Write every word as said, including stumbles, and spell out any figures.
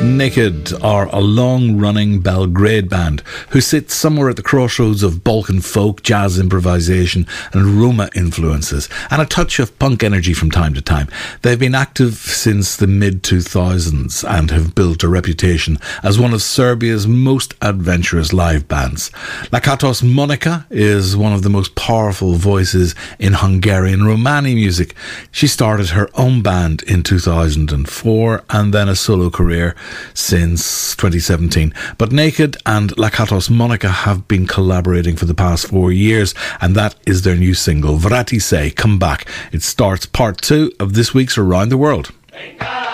Naked are a long-running Belgrade band who sit somewhere at the crossroads of Balkan folk, jazz improvisation and Roma influences, and a touch of punk energy from time to time. They've been active since the mid two thousands and have built a reputation as one of Serbia's most adventurous live bands. Lakatos Monika is one of the most powerful voices in Hungarian Romani music. She started her own band in two thousand four and then a solo career since twenty seventeen. But Naked and Lakatos Monika have been collaborating for the past four years, and that is their new single, Vrati Se, Come Back. It starts part two of this week's Around the World.